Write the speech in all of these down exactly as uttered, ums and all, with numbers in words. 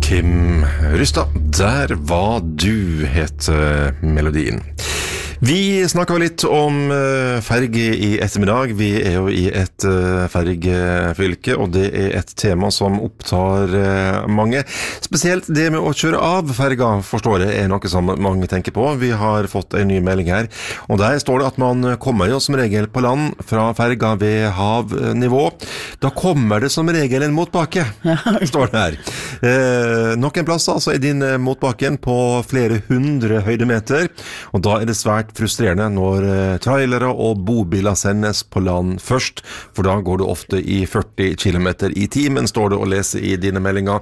Kim Rystad, der var du, het melodien. Vi snakket jo litt om ferge i ettermiddag. Vi er jo i et fergefylke, og det er et tema som opptar mange. Spesielt det med å kjøre av ferga, forstår jeg, er noe som mange tenker på. Vi har fått en ny melding her, og der står det at man kommer jo som regel på land fra ferga ved havnivå. Da kommer det som regel en motbakke, står det her. Eh, noen plasser så er din motbakken på flere hundre høydemeter, og da er det svært frustrerende når trailere og bobiler sendes på land først, for da går det ofte i førti kilometer i timen, står det å lese i dine meldinger.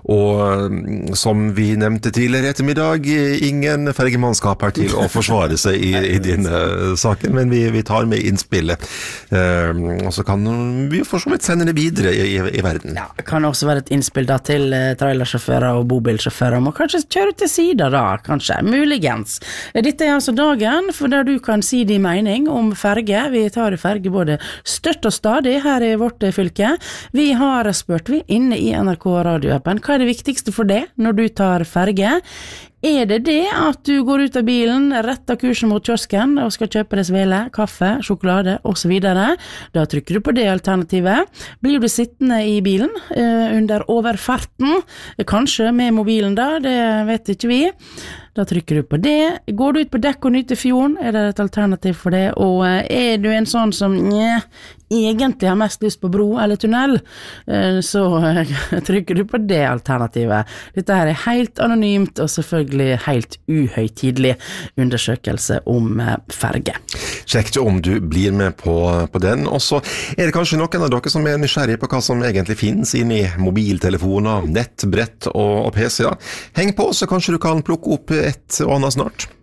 Og som vi nevnte tidligere i ettermiddag, ingen fergemannskap her til å forsvare seg i, i dine saker, men vi, vi tar med innspillet. Eh, og så kan vi for så vidt sende det videre i, i, i verden. Ja, det kan også være et innspill da til trailersjåfører og bobilsjåfører om å kanskje kjøre til sida da, kanskje, muligens. Dette er altså dagen for der du kan si din mening om ferge. Vi tar ferge både støtt og stadig her i vårt fylke. Vi har spurt vi inne i N R K radioappen, hva er det viktigste for deg når du tar ferge? Er det det at du går ut av bilen, retter kursen mot kiosken og skal kjøpe deg svele, kaffe, sjokolade og så videre? Da trykker du på det alternativet. Blir du sittende i bilen eh, under overfarten, kanskje med mobilen da, det vet ikke vi. Da trykker du på det. Går du ut på dekk og nyter fjorden, er det et alternativ for det. Og eh, er du en sånn som nye, egentlig har mest lyst på bro eller tunnel, eh, så eh, trykker du på det alternativet. Dette her er helt anonymt og selvfølgelig helt uhøytidelig undersøkelse om ferge. Sjekk om du blir med på, på den. Og så er det kanskje noen av dere som er nysgjerrige på hva som egentlig finnes inne i mobiltelefoner, nettbrett og, og P C-er. Heng på, så kanskje du kan plukke opp et og annet snart.